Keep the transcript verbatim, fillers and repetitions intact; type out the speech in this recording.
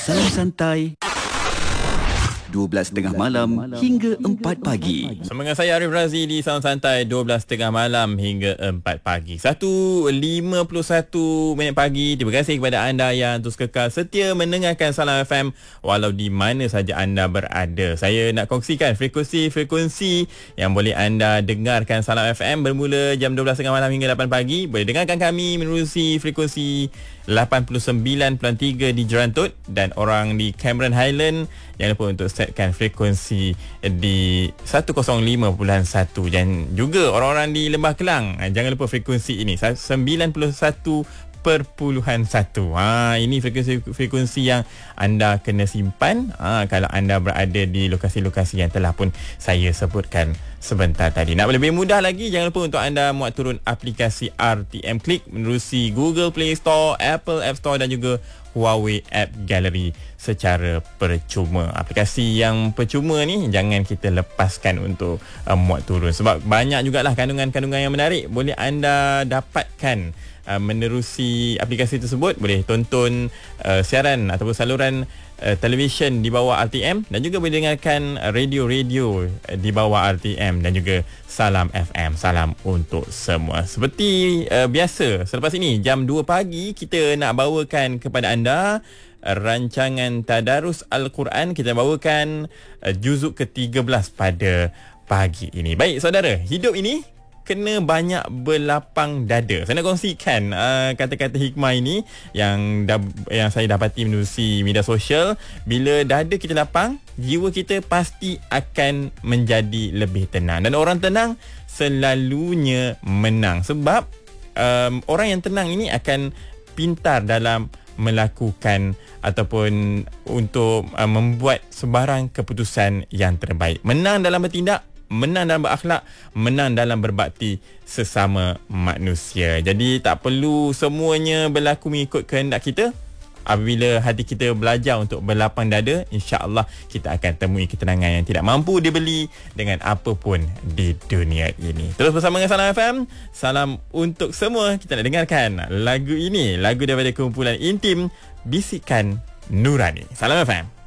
Salam santai. dua belas tiga puluh malam hingga empat pagi. Sama dengan saya Arif Razi di Salam Santai dua belas tiga puluh malam hingga empat pagi. satu lima puluh satu minit pagi. Terima kasih kepada anda yang terus kekal setia mendengarkan Salam F M walau di mana saja anda berada. Saya nak kongsikan frekuensi-frekuensi yang boleh anda dengarkan Salam F M bermula jam dua belas tiga puluh malam hingga lapan pagi. Boleh dengarkan kami menerusi frekuensi lapan puluh sembilan perpuluhan tiga di Jerantut, dan orang di Cameron Highland jangan lupa untuk setkan frekuensi di seratus lima perpuluhan satu, dan juga orang-orang di Lembah Kelang jangan lupa frekuensi ini sembilan puluh satu perpuluhan satu. Ha, ini frekuensi-frekuensi yang anda kena simpan ha, kalau anda berada di lokasi-lokasi yang telah pun saya sebutkan sebentar tadi. Nak lebih mudah lagi, jangan lupa untuk anda muat turun aplikasi R T M Click menerusi Google Play Store, Apple App Store dan juga Huawei App Gallery secara percuma. Aplikasi yang percuma ni jangan kita lepaskan untuk uh, muat turun, sebab banyak jugalah kandungan-kandungan yang menarik boleh anda dapatkan uh, menerusi aplikasi tersebut. Boleh tonton uh, siaran ataupun saluran uh, televisyen di bawah R T M, dan juga boleh dengarkan uh, radio-radio uh, di bawah R T M, dan juga Salam F M. Salam untuk semua. Seperti uh, biasa, selepas ini jam dua pagi kita nak bawakan kepada anda uh, rancangan Tadarus Al-Quran. Kita bawakan uh, juzuk ke tiga belas pada pagi ini. Baik saudara, hidup ini kena banyak berlapang dada. Saya nak kongsikan uh, kata-kata hikmah ini yang da- yang saya dapati menerusi media sosial. Bila dada kita lapang, jiwa kita pasti akan menjadi lebih tenang, dan orang tenang selalunya menang. Sebab um, orang yang tenang ini akan pintar dalam melakukan ataupun untuk uh, membuat sebarang keputusan yang terbaik. Menang dalam bertindak, menang dalam berakhlak, menang dalam berbakti sesama manusia. Jadi tak perlu semuanya berlaku mengikut kehendak kita. Apabila hati kita belajar untuk berlapang dada, insya-Allah kita akan temui ketenangan yang tidak mampu dibeli dengan apa pun di dunia ini. Terus bersama dengan Salam F M. Salam untuk semua. Kita nak dengarkan lagu ini, lagu daripada kumpulan Intim, Bisikan Nurani. Salam F M.